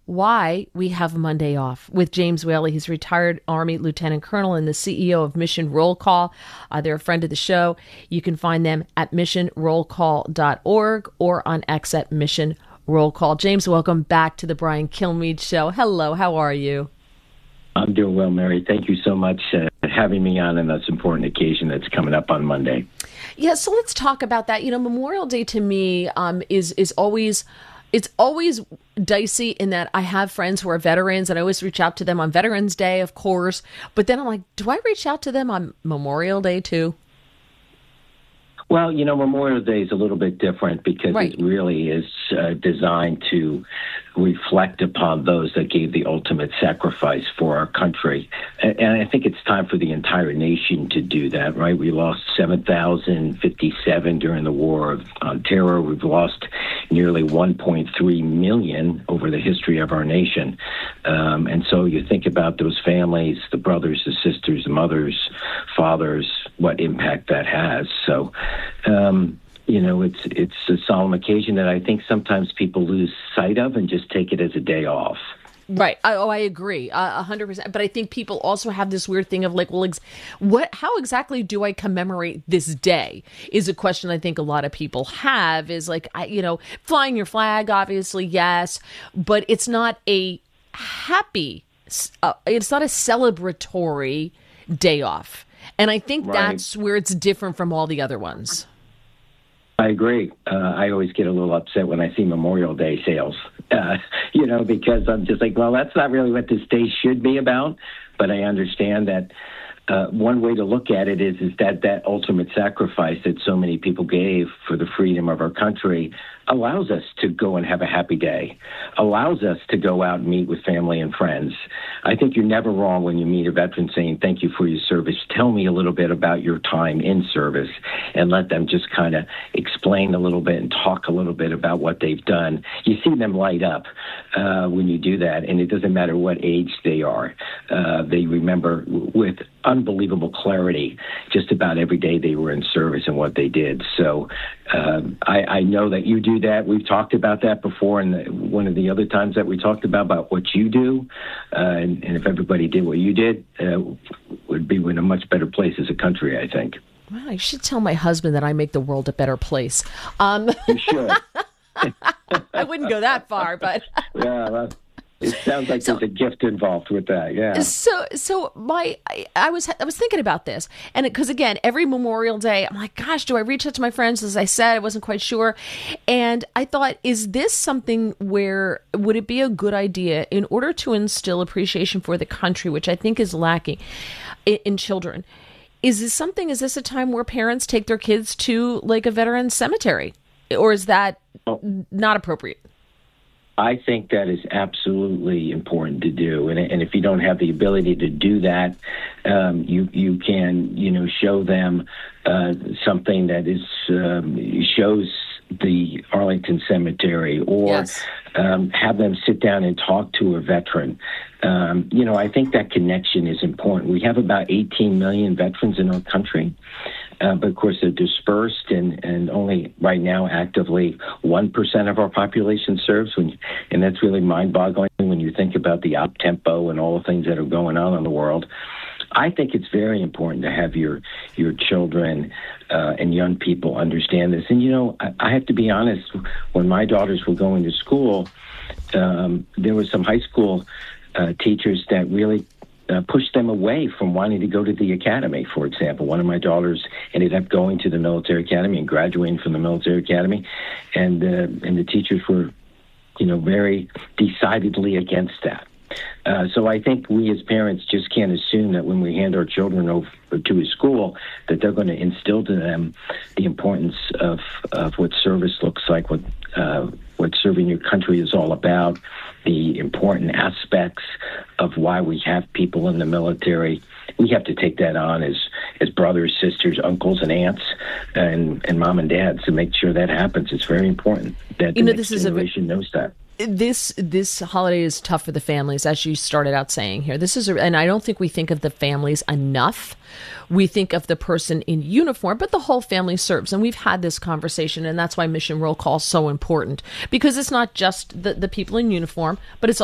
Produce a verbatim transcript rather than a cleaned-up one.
why we have Monday off with James Whaley. He's retired Army Lieutenant Colonel and the C E O of Mission Roll Call. Uh, they're a friend of the show. You can find them at mission roll call dot org or on X at Mission Roll Call. James, welcome back to the Brian Kilmeade Show. Hello, how are you? I'm doing well, Mary. Thank you so much uh, for having me on on this important occasion that's coming up on Monday. Yeah, so let's talk about that. You know, Memorial Day to me um, is is always, it's always dicey in that I have friends who are veterans and I always reach out to them on Veterans Day, of course. But then I'm like, do I reach out to them on Memorial Day too? Well, you know, Memorial Day is a little bit different because Right. it really is uh, designed to reflect upon those that gave the ultimate sacrifice for our country. And, and I think it's time for the entire nation to do that, right? We lost seven thousand fifty-seven during the War of, on Terror. We've lost nearly one point three million over the history of our nation. Um, and so you think about those families, the brothers, the sisters, the mothers, fathers, what impact that has. So, um, you know, it's it's a solemn occasion that I think sometimes people lose sight of and just take it as a day off. Right. I, oh, I agree a hundred percent. But I think people also have this weird thing of like, well, ex- what, how exactly do I commemorate this day is a question I think a lot of people have is like, I, you know, flying your flag, obviously, yes, but it's not a happy, uh, it's not a celebratory day off. And I think Right. that's where it's different from all the other ones. I agree. Uh, I always get a little upset when I see Memorial Day sales, uh, you know, because I'm just like, well, that's not really what this day should be about. But I understand that uh, one way to look at it is, is that that ultimate sacrifice that so many people gave for the freedom of our country allows us to go and have a happy day, allows us to go out and meet with family and friends. I think you're never wrong when you meet a veteran saying, thank you for your service. Tell me a little bit about your time in service, and let them just kind of explain a little bit and talk a little bit about what they've done. You see them light up uh, when you do that, and it doesn't matter what age they are. Uh, they remember with unbelievable clarity just about every day they were in service and what they did. So um, I, I know that you do that. We've talked about that before, and one of the other times that we talked about about what you do, uh, and, and if everybody did what you did, uh, would be in a much better place as a country, I think. Well, I should tell my husband that I make the world a better place. Um, You should. I wouldn't go that far, but Yeah, well, it sounds like So- there's a gift involved with that. Yeah. so so my I, I was I was thinking about this, and because again, every Memorial Day, I'm like, gosh, do I reach out to my friends? As I said, I wasn't quite sure, and I thought, is this something where would it be a good idea in order to instill appreciation for the country, which I think is lacking in, in children? Is this something? Is this a time where parents take their kids to like a veteran cemetery, or is that not appropriate? I think that is absolutely important to do, and and if you don't have the ability to do that, um, you you can you know show them uh, something that is um, shows the Arlington Cemetery, or Yes. um, have them sit down and talk to a veteran. Um, you know, I think that connection is important. We have about eighteen million veterans in our country. Uh, but of course, they're dispersed, and, and only right now actively one percent of our population serves. When, and that's really mind-boggling when you think about the op-tempo and all the things that are going on in the world. I think it's very important to have your your children uh, and young people understand this. And, you know, I, I have to be honest, when my daughters were going to school, um, there were some high school uh, teachers that really Uh, pushed them away from wanting to go to the academy, for example. One of my daughters ended up going to the military academy and graduating from the military academy, and uh, and the teachers were, you know, very decidedly against that. Uh, so I think we as parents just can't assume that when we hand our children over to a school that they're going to instill to them the importance of, of what service looks like, what uh, what serving your country is all about, the important aspects of why we have people in the military. We have to take that on as as brothers, sisters, uncles, and aunts, and, and mom and dads to make sure that happens. It's very important that the You know, next this is a- generation knows that. This this holiday is tough for the families, as you started out saying here. This is, a, and I don't think we think of the families enough. We think of the person in uniform, but the whole family serves. And we've had this conversation, and that's why Mission Roll Call is so important, because it's not just the, the people in uniform, but it's